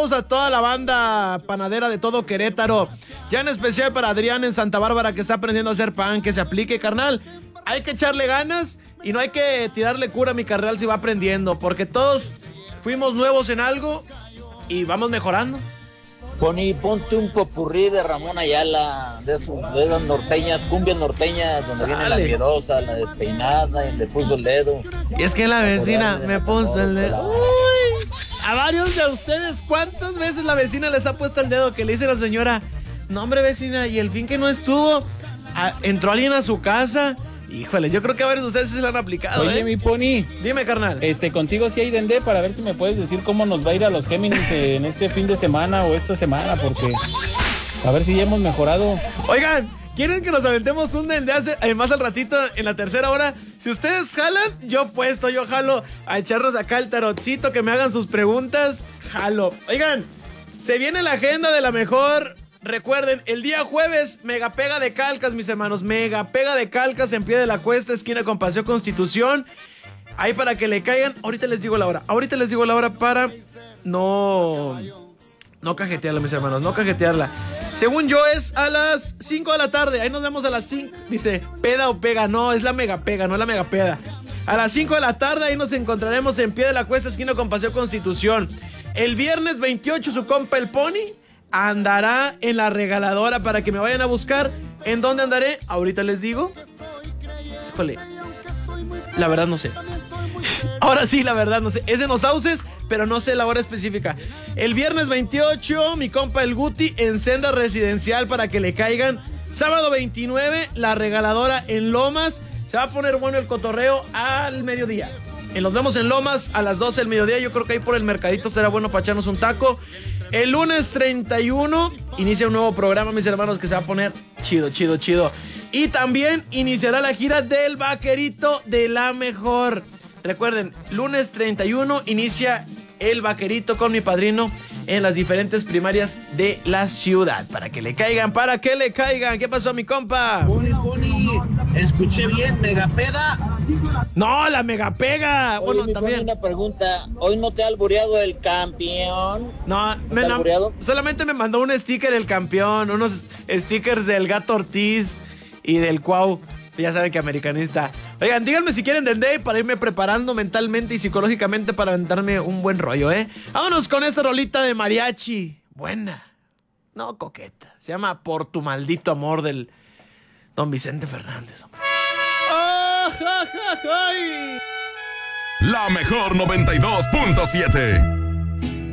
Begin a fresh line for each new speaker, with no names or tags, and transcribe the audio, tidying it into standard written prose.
saludos a toda la banda panadera de todo Querétaro. Ya en especial para Adrián en Santa Bárbara, que está aprendiendo a hacer pan, que se aplique, carnal. Hay que echarle ganas y no hay que tirarle cura a mi carnal si va aprendiendo, porque todos fuimos nuevos en algo y vamos mejorando.
Pony, ponte un popurrí de Ramón Ayala, de esas norteñas, cumbias norteñas, donde viene la miedosa, la despeinada, y le puso el dedo.
Y es que la vecina me puso el dedo. Uy, a varios de ustedes, ¿cuántas veces la vecina les ha puesto el dedo? Que le dice la señora, no hombre vecina, y el fin que no estuvo, entró alguien a su casa. Híjole, yo creo que a varios de ustedes se lo han aplicado.
Oye, mi Pony.
Dime, carnal.
Contigo sí hay dendé para ver si me puedes decir cómo nos va a ir a los Géminis en este fin de semana o esta semana, porque a ver si ya hemos mejorado.
Oigan, ¿quieren que nos aventemos un dendé más al ratito en la tercera hora? Si ustedes jalan, yo jalo a echarnos acá el tarotcito, que me hagan sus preguntas, jalo. Oigan, se viene la agenda de la mejor. Recuerden, el día jueves, mega pega de calcas, mis hermanos. Mega pega de calcas en Pie de la Cuesta, esquina con Paseo Constitución. Ahí para que le caigan. Ahorita les digo la hora para no cajetearla, mis hermanos. No cajetearla. Según yo es a las 5 de la tarde. Ahí nos vemos a las 5. Dice, peda o pega. No, es la mega pega, no es la mega peda. A las 5 de la tarde ahí nos encontraremos en Pie de la Cuesta, esquina con Paseo Constitución. El viernes 28 su compa el Pony andará en la regaladora para que me vayan a buscar. ¿En dónde andaré? Ahorita les digo. Híjole, la verdad no sé. Ahora sí, la verdad no sé. Es en Los Sauces, pero no sé la hora específica. El viernes 28, mi compa el Guti en Senda Residencial para que le caigan. Sábado 29, la regaladora en Lomas. Se va a poner bueno el cotorreo al mediodía. Nos vemos en Lomas a las 12 del mediodía. Yo creo que ahí por el mercadito será bueno para echarnos un taco. El lunes 31 inicia un nuevo programa, mis hermanos, que se va a poner chido. Y también iniciará la gira del Vaquerito de la Mejor. Recuerden, lunes 31 inicia el Vaquerito con mi padrino en las diferentes primarias de la ciudad. Para que le caigan. ¿Qué pasó, mi compa?
Pony, escuché bien, megapeda.
No, la megapega.
Oye,
bueno, también.
Una pregunta, ¿hoy no te ha albureado el campeón?
No, solamente me mandó un sticker el campeón, unos stickers del Gato Ortiz y del Cuau. Ya saben que americanista. Oigan, díganme si quieren dendé para irme preparando mentalmente y psicológicamente para aventarme un buen rollo, ¿eh? Vámonos con esta rolita de mariachi. Buena. No, coqueta. Se llama Por tu maldito amor del Don Vicente Fernández, hombre. ¡Oh, ja, ja, ja!
La mejor 92.7.